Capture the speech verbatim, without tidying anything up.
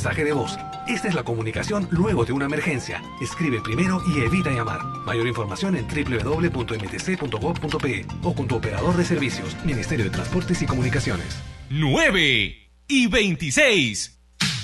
mensaje de voz. Esta es la comunicación luego de una emergencia. Escribe primero y evita llamar. Mayor información en doble u doble u doble u punto m t c punto gov punto p e o con tu operador de servicios. Ministerio de Transportes y Comunicaciones. nueve y veintiséis.